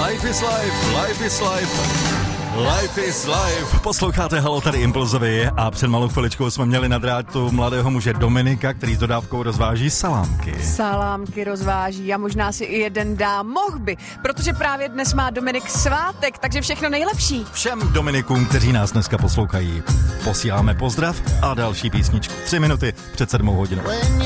Life is life, life is life. Life is life. Posloucháte Halo, tady Impulzovi a před malou chviličkou jsme měli na drátu mladého muže Dominika, který s dodávkou rozváží salámky. Salámky rozváží a možná si i jeden dá, mohl by, protože právě dnes má Dominik svátek, takže všechno nejlepší. Všem Dominikům, kteří nás dneska poslouchají, posíláme pozdrav a další písničku. 3 minuty před 7 hodinou.